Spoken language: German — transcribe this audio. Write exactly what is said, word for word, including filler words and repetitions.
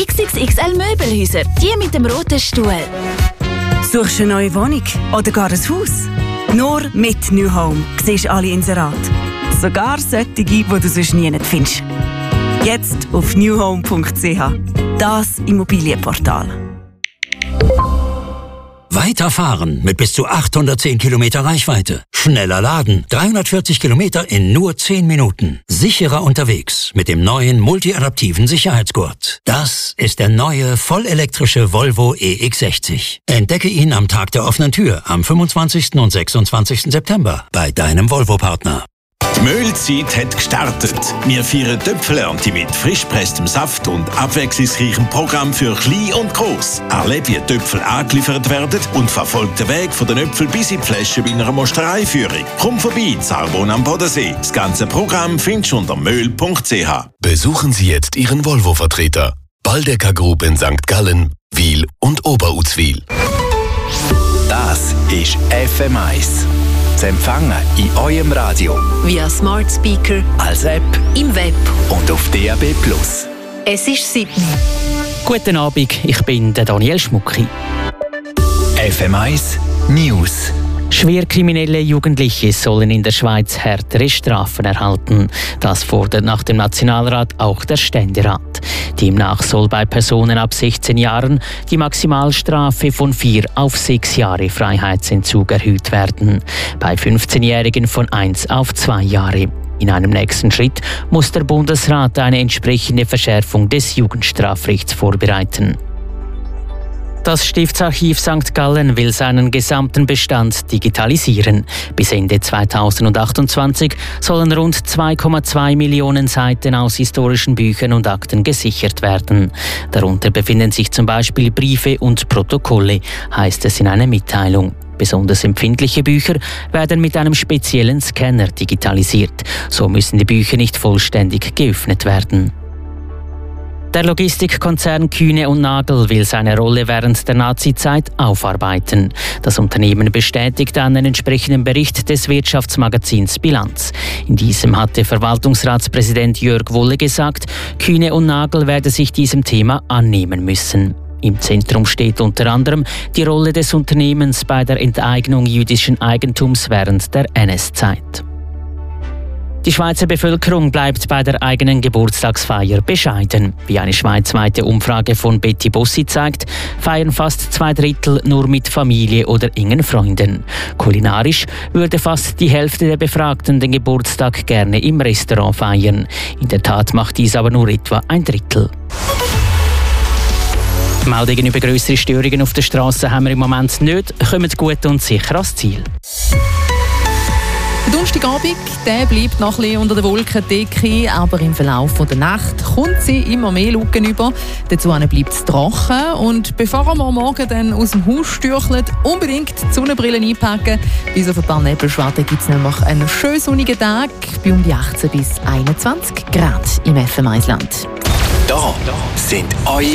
X X X L Möbelhäuser, die mit dem roten Stuhl. Suchst du eine neue Wohnung oder gar ein Haus? Nur mit New Home siehst du alle Inserate. Sogar solche, die du sonst nie findest. Jetzt auf new home punkt c h. Das Immobilienportal. Weiterfahren mit bis zu achthundertzehn Kilometer Reichweite. Schneller laden. dreihundertvierzig Kilometer in nur zehn Minuten. Sicherer unterwegs mit dem neuen multiadaptiven Sicherheitsgurt. Das ist der neue vollelektrische Volvo E X sechzig. Entdecke ihn am Tag der offenen Tür am fünfundzwanzigsten und sechsundzwanzigsten September bei deinem Volvo-Partner. Die Mühlzeit hat gestartet. Wir feiern Töpfelernte mit frisch gepresstem Saft und abwechslungsreichem Programm für Klein und Gross. Erlebe, wie Töpfel angeliefert werden und verfolge den Weg von den Äpfeln bis in die Flasche bei einer Mostereiführung. Komm vorbei, Zarbon am Bodensee. Das ganze Programm findest du unter möhl punkt c h. Besuchen Sie jetzt Ihren Volvo-Vertreter. Baldecker Group in Sankt Gallen, Wil und Oberuzwil. Das ist F M eins. Zu empfangen in eurem Radio. Via Smart Speaker, Als App im Web und auf D A B plus. Es ist sieben. Guten Abend, ich bin der Daniel Schmucki. F M eins News. Schwerkriminelle Jugendliche sollen in der Schweiz härtere Strafen erhalten. Das fordert nach dem Nationalrat auch der Ständerat. Demnach soll bei Personen ab sechzehn Jahren die Maximalstrafe von vier auf sechs Jahre Freiheitsentzug erhöht werden. Bei fünfzehnjährigen von eins auf zwei Jahre. In einem nächsten Schritt muss der Bundesrat eine entsprechende Verschärfung des Jugendstrafrechts vorbereiten. Das Stiftsarchiv Sankt Gallen will seinen gesamten Bestand digitalisieren. Bis Ende zweitausendachtundzwanzig sollen rund zwei Komma zwei Millionen Seiten aus historischen Büchern und Akten gesichert werden. Darunter befinden sich zum Beispiel Briefe und Protokolle, heißt es in einer Mitteilung. Besonders empfindliche Bücher werden mit einem speziellen Scanner digitalisiert. So müssen die Bücher nicht vollständig geöffnet werden. Der Logistikkonzern Kühne und Nagel will seine Rolle während der Nazizeit aufarbeiten. Das Unternehmen bestätigt einen entsprechenden Bericht des Wirtschaftsmagazins Bilanz. In diesem hatte Verwaltungsratspräsident Jörg Wolle gesagt, Kühne und Nagel werde sich diesem Thema annehmen müssen. Im Zentrum steht unter anderem die Rolle des Unternehmens bei der Enteignung jüdischen Eigentums während der N S-Zeit. Die Schweizer Bevölkerung bleibt bei der eigenen Geburtstagsfeier bescheiden. Wie eine schweizweite Umfrage von Betty Bossi zeigt, feiern fast zwei Drittel nur mit Familie oder engen Freunden. Kulinarisch würde fast die Hälfte der Befragten den Geburtstag gerne im Restaurant feiern. In der Tat macht dies aber nur etwa ein Drittel. Meldungen über grössere Störungen auf der Straße haben wir im Moment nicht. Kommt gut und sicher ans Ziel. Der Donnerstagabend, der bleibt noch ein bisschen unter der Wolkendecke, aber im Verlauf der Nacht kommt sie immer mehr Lücken über. Dazu bleibt es trocken. Und bevor wir morgen dann aus dem Haus stürcheln, unbedingt die Sonnenbrille einpacken. Bis auf ein paar Nebelschwaden gibt es nämlich einen schönen sonnigen Tag bei um die achtzehn bis einundzwanzig Grad im F M eins Land. Da sind eure